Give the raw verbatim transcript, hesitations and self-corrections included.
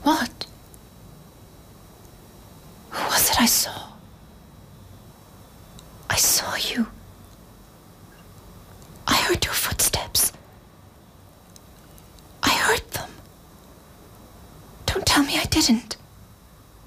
What? Who was it I saw? I saw you. I heard your footsteps. I heard them. Don't tell me I didn't.